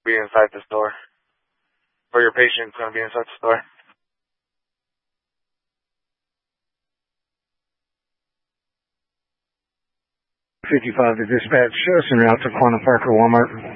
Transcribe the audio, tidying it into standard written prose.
be inside the store. Or your patient's going to be inside the store. .55 to dispatch, show us en route to Quantum Park or Walmart.